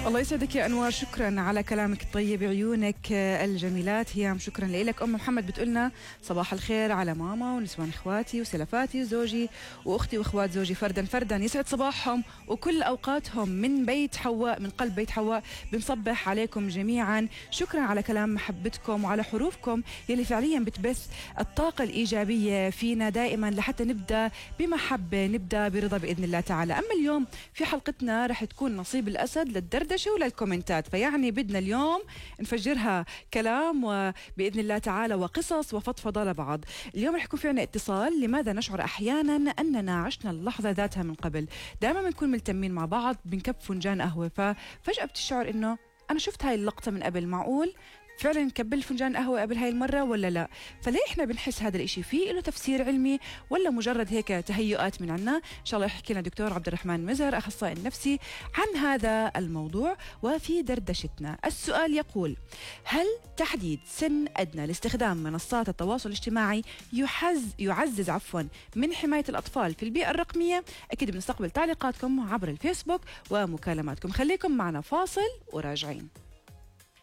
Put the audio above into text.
الله يسعدك يا أنوار، شكرا على كلامك الطيب، عيونك الجميلات. هيام شكرا لك. أم محمد بتقولنا صباح الخير على ماما ونسوان إخواتي وسلفاتي وزوجي وأختي وإخوات زوجي فردا فردا، يسعد صباحهم وكل أوقاتهم من بيت حواء، من قلب بيت حواء. بنصبح عليكم جميعا، شكرا على كلام محبتكم وعلى حروفكم يلي فعليا بتبث الطاقة الإيجابية فينا دائما لحتى نبدأ بمحبة، نبدأ برضا بإذن الله تعالى. أما اليوم في حلقتنا رح تكون نصيب الأسد للدردشة وللكومنتات، فيعني بدنا اليوم نفجرها كلام وبإذن الله تعالى وقصص وفضفضة لبعض. اليوم رح يكون في عنا اتصال. لماذا نشعر أحيانا أننا عشنا اللحظة ذاتها من قبل؟ دائما بنكون ملتمين مع بعض بنكب فنجان قهوة، ففجأة بتشعر إنه أنا شفت هاي اللقطة من قبل، معقول فعلا نكبل فنجان قهوة قبل هاي المرة ولا لا؟ فليه احنا بنحس هذا الاشي؟ فيه له تفسير علمي ولا مجرد هيك تهيؤات من عنا؟ ان شاء الله يحكي لنا دكتور عبد الرحمن مزهر اخصائي النفسي عن هذا الموضوع. وفي دردشتنا السؤال يقول: هل تحديد سن ادنى لاستخدام منصات التواصل الاجتماعي يعزز من حماية الاطفال في البيئة الرقمية؟ اكيد بنستقبل تعليقاتكم عبر الفيسبوك ومكالماتكم. خليكم معنا، فاصل وراجعين.